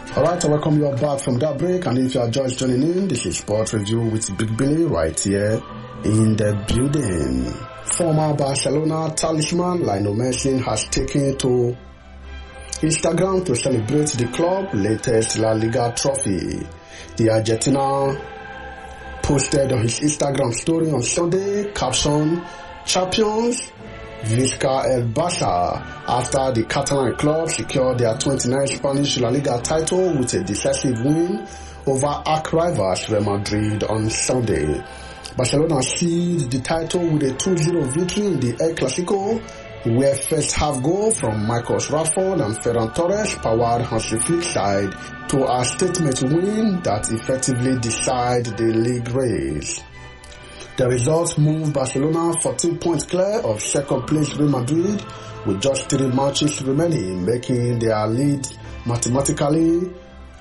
Alright, I welcome you all back from that break, and if you are just joining in, this is Sport Review with Big Billy right here in the building. Former Barcelona talisman Lionel Messi has taken to Instagram to celebrate the club's latest La Liga trophy. The Argentina posted on his Instagram story on Sunday, caption, "Champions Visca El Barça," after the Catalan club secured their 29th Spanish La Liga title with a decisive win over arch rivals Real Madrid on Sunday. Barcelona sealed the title with a 2-0 victory in the El Clasico, where first half goal from Marcus Rashford and Ferran Torres powered Hansi Flick's side to a statement win that effectively decided the league race. The results moved Barcelona 14 points clear of second place Real Madrid with just 3 matches remaining, making their lead mathematically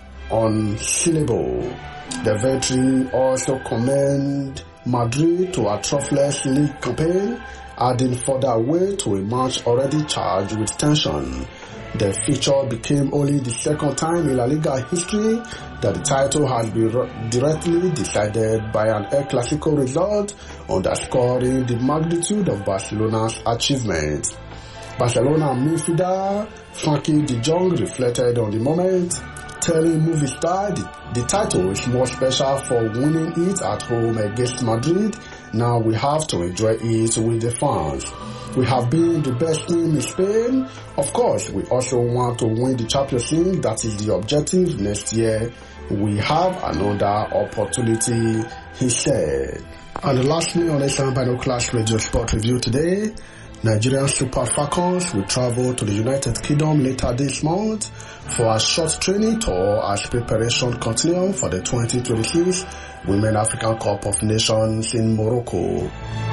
unsealable. The victory also commended Madrid to a trophyless league campaign, adding further weight to a match already charged with tension. The feature became only the second time in La Liga history that the title has been directly decided by an El Clasico result, underscoring the magnitude of Barcelona's achievement. Barcelona midfielder Frankie de Jong reflected on the moment, telling Movistar the title is more special for winning it at home against Madrid. Now we have to enjoy it with the fans. We have been the best team in Spain. Of course, we also want to win the Champions League. That is the objective next year. We have another opportunity, he said. And lastly, on Asian Binoculars Radio Sport Review today, Nigerian Super Falcons will travel to the United Kingdom later this month for a short training tour as preparation continues for the 2026 Women African Cup of Nations in Morocco.